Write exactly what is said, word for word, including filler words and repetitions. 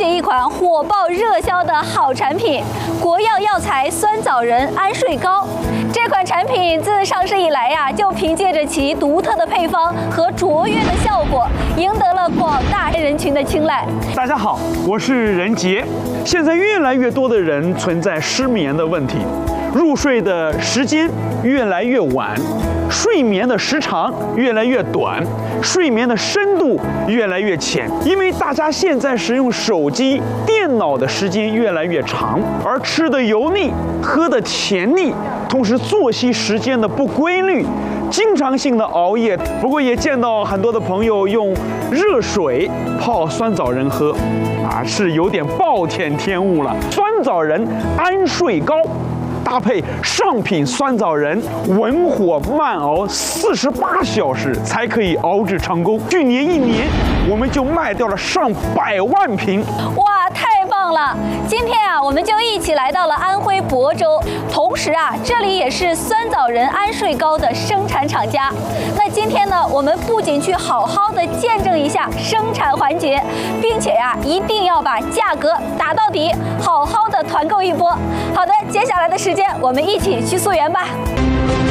一款火爆热销的好产品——国药药材酸枣仁安睡膏。这款产品自上市以来呀、啊，就凭借着其独特的配方和卓越的效果，赢得了广大人群的青睐。 大家好，我是任杰。现在越来越多的人存在失眠的问题，入睡的时间越来越晚，睡眠的时长越来越短，睡眠的深度越来越浅。因为大家现在使用手机、电脑的时间越来越长，而吃的油腻，喝的甜腻，同时作息时间的不规律，经常性的熬夜。不过也见到很多的朋友用热水泡酸枣仁喝，啊，是有点暴殄天物了。酸枣仁安睡膏搭配上品酸枣仁，文火慢熬四十八小时才可以熬制成功。去年一年，我们就卖掉了上百万瓶。 哇，太棒了！今天啊，我们就一起来到了安徽亳州，同时啊，这里也是酸枣仁安睡膏的生产厂家。那今天呢，我们不仅去好好的见证一下生产环节，并且呀、啊，一定要把价格打到底，好好的团购一波。好的，接下来的时间我们一起去溯源吧。